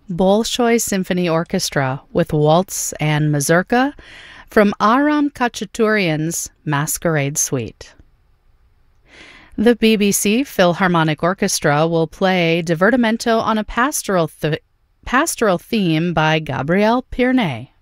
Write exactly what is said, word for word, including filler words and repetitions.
Bolshoi Symphony Orchestra with Waltz and Mazurka from Aram Khachaturian's Masquerade Suite. The B B C Philharmonic Orchestra will play Divertimento on a pastoral, th- pastoral theme by Gabriel Pirnet.